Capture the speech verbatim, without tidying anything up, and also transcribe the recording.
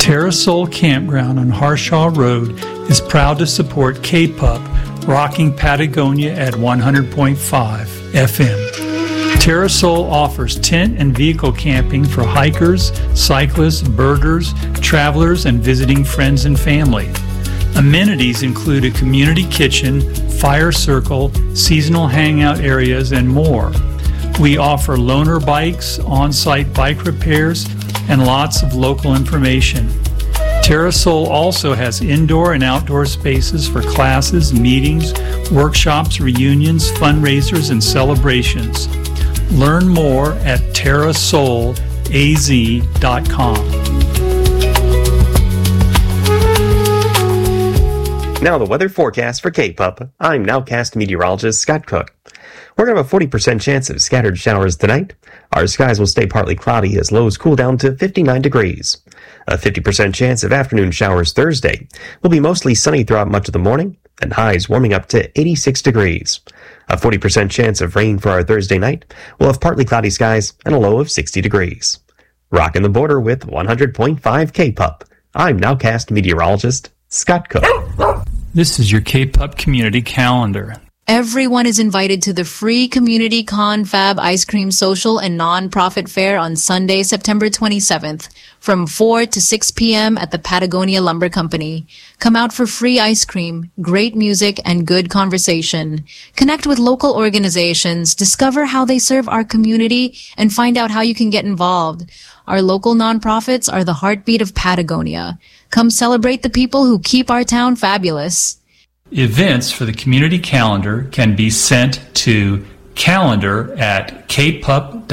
Terrasol Campground on Harshaw Road is proud to support K-Pup, rocking Patagonia at one hundred point five F M. Terrasol offers tent and vehicle camping for hikers, cyclists, birders, travelers, and visiting friends and family. Amenities include a community kitchen, fire circle, seasonal hangout areas, and more. We offer loaner bikes, on-site bike repairs, and lots of local information. Terrasol also has indoor and outdoor spaces for classes, meetings, workshops, reunions, fundraisers, and celebrations. Learn more at terrasol a z dot com. Now the weather forecast for K-Pup. I'm Nowcast meteorologist Scott Cook. We're going to have a forty percent chance of scattered showers tonight. Our skies will stay partly cloudy as lows cool down to fifty-nine degrees. A fifty percent chance of afternoon showers Thursday. Will be mostly sunny throughout much of the morning, and highs warming up to eighty-six degrees. A forty percent chance of rain for our Thursday night. We'll have partly cloudy skies and a low of sixty degrees. Rocking the border with one hundred point five K-Pup. I'm Nowcast meteorologist Scott Cook. This is your K-Pup community calendar. Everyone is invited to the free Community Confab Ice Cream Social and Nonprofit Fair on Sunday, September twenty-seventh, from four to six p.m. at the Patagonia Lumber Company. Come out for free ice cream, great music, and good conversation. Connect with local organizations, discover how they serve our community, and find out how you can get involved. Our local nonprofits are the heartbeat of Patagonia. Come celebrate the people who keep our town fabulous. Events for the community calendar can be sent to calendar at kpup.org.